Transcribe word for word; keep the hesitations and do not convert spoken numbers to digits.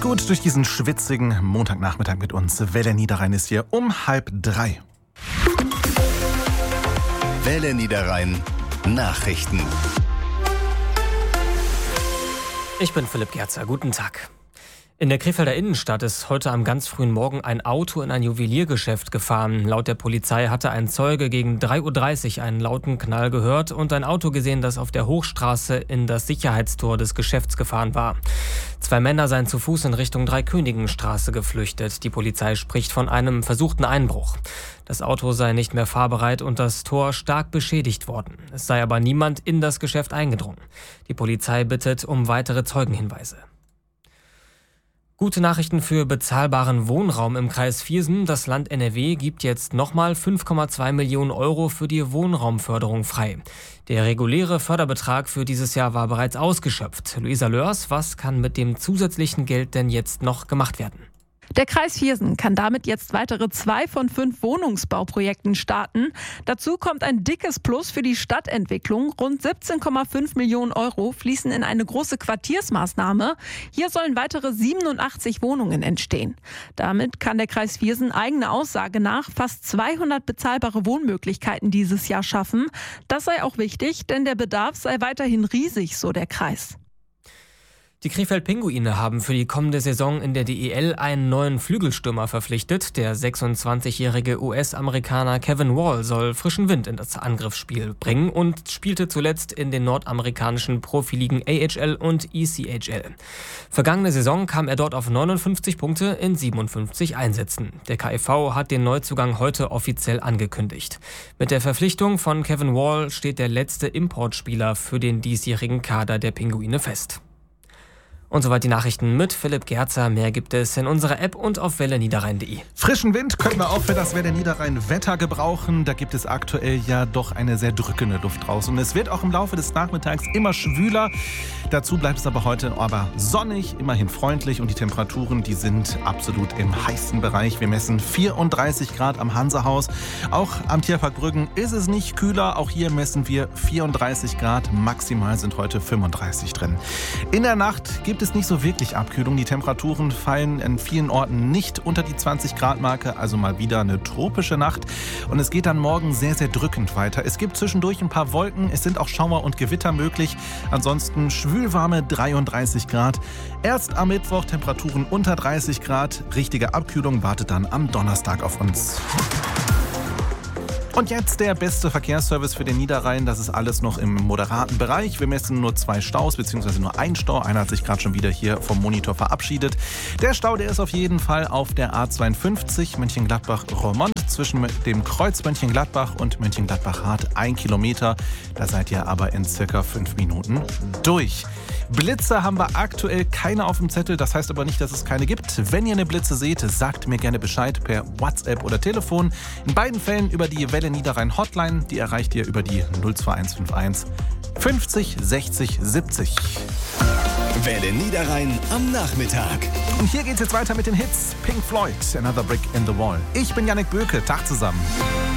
gut durch diesen schwitzigen Montagnachmittag mit uns. Welle Niederrhein ist hier um halb drei. Welle Niederrhein Nachrichten. Ich bin Philipp Gerzer. Guten Tag. In der Krefelder Innenstadt ist heute am ganz frühen Morgen ein Auto in ein Juweliergeschäft gefahren. Laut der Polizei hatte ein Zeuge gegen drei Uhr dreißig einen lauten Knall gehört und ein Auto gesehen, das auf der Hochstraße in das Sicherheitstor des Geschäfts gefahren war. Zwei Männer seien zu Fuß in Richtung Dreikönigenstraße geflüchtet. Die Polizei spricht von einem versuchten Einbruch. Das Auto sei nicht mehr fahrbereit und das Tor stark beschädigt worden. Es sei aber niemand in das Geschäft eingedrungen. Die Polizei bittet um weitere Zeugenhinweise. Gute Nachrichten für bezahlbaren Wohnraum im Kreis Viersen. Das Land N R W gibt jetzt nochmal fünf Komma zwei Millionen Euro für die Wohnraumförderung frei. Der reguläre Förderbetrag für dieses Jahr war bereits ausgeschöpft. Luisa Lörs, was kann mit dem zusätzlichen Geld denn jetzt noch gemacht werden? Der Kreis Viersen kann damit jetzt weitere zwei von fünf Wohnungsbauprojekten starten. Dazu kommt ein dickes Plus für die Stadtentwicklung. Rund siebzehn Komma fünf Millionen Euro fließen in eine große Quartiersmaßnahme. Hier sollen weitere siebenundachtzig Wohnungen entstehen. Damit kann der Kreis Viersen eigener Aussage nach fast zweihundert bezahlbare Wohnmöglichkeiten dieses Jahr schaffen. Das sei auch wichtig, denn der Bedarf sei weiterhin riesig, so der Kreis. Die Krefeld-Pinguine haben für die kommende Saison in der D E L einen neuen Flügelstürmer verpflichtet. Der sechsundzwanzigjährige U S-Amerikaner Kevin Wall soll frischen Wind in das Angriffsspiel bringen und spielte zuletzt in den nordamerikanischen Profiligen A H L und E C H L. Vergangene Saison kam er dort auf neunundfünfzig Punkte in siebenundfünfzig Einsätzen. Der K F V hat den Neuzugang heute offiziell angekündigt. Mit der Verpflichtung von Kevin Wall steht der letzte Importspieler für den diesjährigen Kader der Pinguine fest. Und soweit die Nachrichten mit Philipp Gerzer. Mehr gibt es in unserer App und auf welle niederrhein punkt de. Frischen Wind können wir auch für das Welle Niederrhein Wetter gebrauchen. Da gibt es aktuell ja doch eine sehr drückende Luft raus. Und es wird auch im Laufe des Nachmittags immer schwüler. Dazu bleibt es aber heute aber sonnig, immerhin freundlich. Und die Temperaturen, die sind absolut im heißen Bereich. Wir messen vierunddreißig Grad am Hansehaus. Auch am Tierpark Brüggen ist es nicht kühler. Auch hier messen wir vierunddreißig Grad. Maximal sind heute fünfunddreißig drin. In der Nacht gibt es ist nicht so wirklich Abkühlung. Die Temperaturen fallen in vielen Orten nicht unter die zwanzig Grad Marke, also mal wieder eine tropische Nacht. Und es geht dann morgen sehr, sehr drückend weiter. Es gibt zwischendurch ein paar Wolken, es sind auch Schauer und Gewitter möglich. Ansonsten schwülwarme dreiunddreißig Grad. Erst am Mittwoch Temperaturen unter dreißig Grad. Richtige Abkühlung wartet dann am Donnerstag auf uns. Und jetzt der beste Verkehrsservice für den Niederrhein. Das ist alles noch im moderaten Bereich. Wir messen nur zwei Staus, beziehungsweise nur ein Stau. Einer hat sich gerade schon wieder hier vom Monitor verabschiedet. Der Stau, der ist auf jeden Fall auf der A zweiundfünfzig Mönchengladbach-Roermond zwischen dem Kreuz Mönchengladbach und Mönchengladbach-Hart. Ein Kilometer. Da seid ihr aber in circa fünf Minuten durch. Blitze haben wir aktuell keine auf dem Zettel. Das heißt aber nicht, dass es keine gibt. Wenn ihr eine Blitze seht, sagt mir gerne Bescheid per WhatsApp oder Telefon. In beiden Fällen über die Welle Niederrhein Hotline. Die erreicht ihr über die null zwei eins fünf eins fünfzig sechzig siebzig. Welle Niederrhein am Nachmittag. Und hier geht's jetzt weiter mit den Hits. Pink Floyd, Another Brick in the Wall. Ich bin Yannick Böke. Tag zusammen.